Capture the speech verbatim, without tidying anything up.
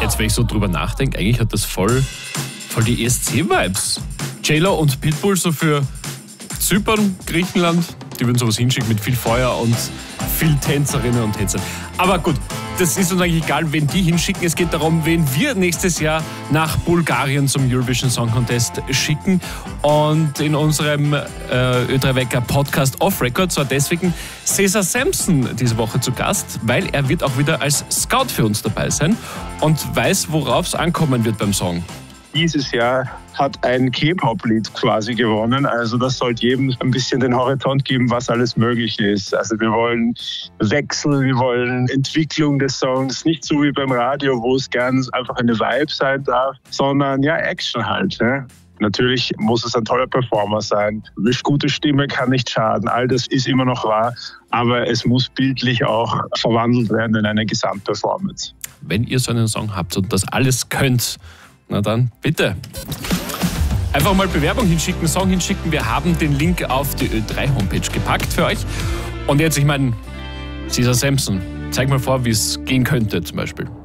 Jetzt, wenn ich so drüber nachdenke, eigentlich hat das voll, voll die E S C-Vibes. J-Lo und Pitbull so für Zypern, Griechenland, die würden sowas hinschicken mit viel Feuer und viel Tänzerinnen und Tänzer. Aber gut, das ist uns eigentlich egal, wen die hinschicken. Es geht darum, wen wir nächstes Jahr nach Bulgarien zum Eurovision Song Contest schicken. Und in unserem äh, Ö drei Wecker Podcast Off Records war deswegen Cesar Sampson diese Woche zu Gast, weil er wird auch wieder als Scout für uns dabei sein und weiß, worauf es ankommen wird beim Song. Dieses Jahr hat ein K-Pop-Lied quasi gewonnen. Also das sollte jedem ein bisschen den Horizont geben, was alles möglich ist. Also wir wollen Wechsel, wir wollen Entwicklung des Songs. Nicht so wie beim Radio, wo es gern einfach eine Vibe sein darf, sondern ja, Action halt. Ne? Natürlich muss es ein toller Performer sein. Eine gute Stimme kann nicht schaden. All das ist immer noch wahr. Aber es muss bildlich auch verwandelt werden in eine Gesamtperformance. Wenn ihr so einen Song habt und das alles könnt, na dann bitte. Einfach mal Bewerbung hinschicken, Song hinschicken. Wir haben den Link auf die Ö drei Homepage gepackt für euch. Und jetzt, ich meine, Cesar Sampson, zeig mal vor, wie es gehen könnte zum Beispiel.